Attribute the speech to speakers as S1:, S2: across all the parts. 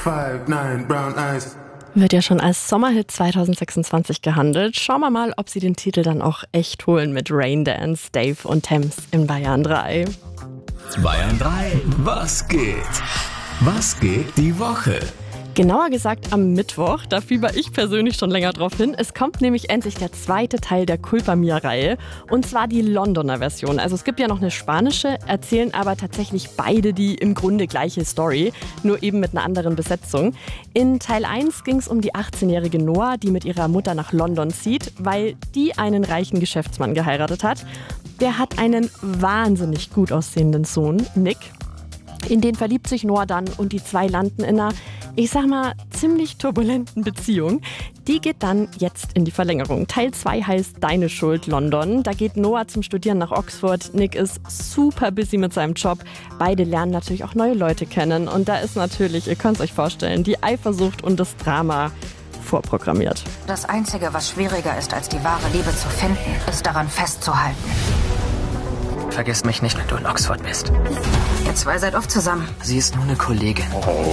S1: 5'9" brown eyes.
S2: Wird ja schon als Sommerhit 2026 gehandelt. Schauen wir mal, ob sie den Titel dann auch echt holen mit Raindance, Dave und Thames in Bayern 3.
S3: Bayern 3, was geht? Was geht die Woche?
S2: Genauer gesagt am Mittwoch, da fieber ich persönlich schon länger drauf hin. Es kommt nämlich endlich der zweite Teil der Culpa Mia-Reihe und zwar die Londoner Version. Also es gibt ja noch eine spanische, erzählen aber tatsächlich beide die im Grunde gleiche Story, nur eben mit einer anderen Besetzung. In Teil 1 ging es um die 18-jährige Noah, die mit ihrer Mutter nach London zieht, weil die einen reichen Geschäftsmann geheiratet hat. Der hat einen wahnsinnig gut aussehenden Sohn, Nick. In den verliebt sich Noah dann und die zwei landen in einer, ich sag mal, ziemlich turbulenten Beziehung. Die geht dann jetzt in die Verlängerung. Teil 2 heißt Deine Schuld London. Da geht Noah zum Studieren nach Oxford. Nick ist super busy mit seinem Job. Beide lernen natürlich auch neue Leute kennen. Und da ist natürlich, ihr könnt es euch vorstellen, die Eifersucht und das Drama vorprogrammiert.
S4: Das Einzige, was schwieriger ist, als die wahre Liebe zu finden, ist daran festzuhalten.
S5: Vergiss mich nicht, wenn du in Oxford bist.
S4: Ihr zwei seid oft zusammen.
S5: Sie ist nur eine Kollegin.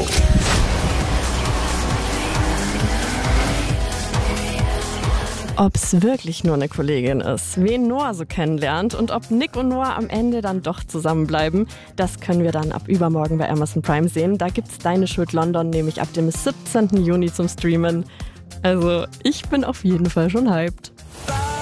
S2: Ob's wirklich nur eine Kollegin ist, wen Noah so kennenlernt und ob Nick und Noah am Ende dann doch zusammenbleiben, das können wir dann ab übermorgen bei Amazon Prime sehen. Da gibt's Deine Schuld London nämlich ab dem 17. Juni zum Streamen. Also ich bin auf jeden Fall schon hyped.